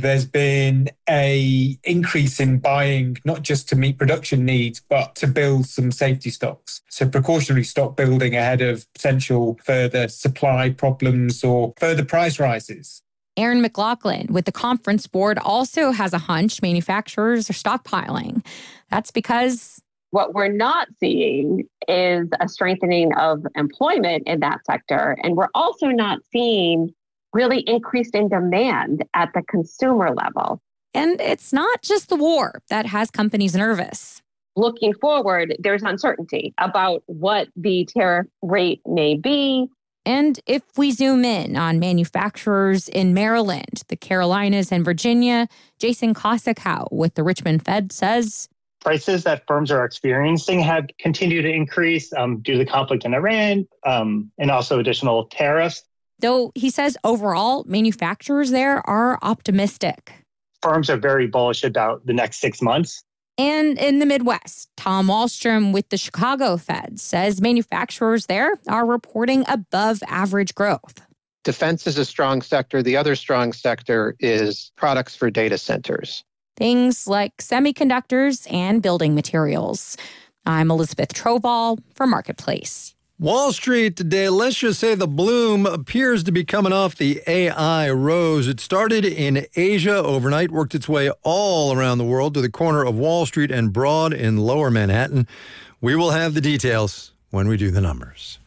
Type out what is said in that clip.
there's been a increase in buying, not just to meet production needs, but to build some safety stocks. So precautionary stock building ahead of potential further supply problems or further price rises. Aaron McLaughlin with the Conference Board also has a hunch manufacturers are stockpiling. That's because what we're not seeing is a strengthening of employment in that sector. And we're also not seeing really increased in demand at the consumer level. And it's not just the war that has companies nervous. Looking forward, there's uncertainty about what the tariff rate may be. And if we zoom in on manufacturers in Maryland, the Carolinas, and Virginia, Jason Kosikow with the Richmond Fed says, prices that firms are experiencing have continued to increase due to the conflict in Iran and also additional tariffs. Though he says overall, manufacturers there are optimistic. Firms are very bullish about the next 6 months. And in the Midwest, Tom Wallstrom with the Chicago Fed says manufacturers there are reporting above average growth. Defense is a strong sector. The other strong sector is products for data centers. Things like semiconductors and building materials. I'm Elizabeth Trovall for Marketplace. Wall Street today, let's just say the bloom appears to be coming off the AI rose. It started in Asia overnight, worked its way all around the world to the corner of Wall Street and Broad in Lower Manhattan. We will have the details when we do the numbers.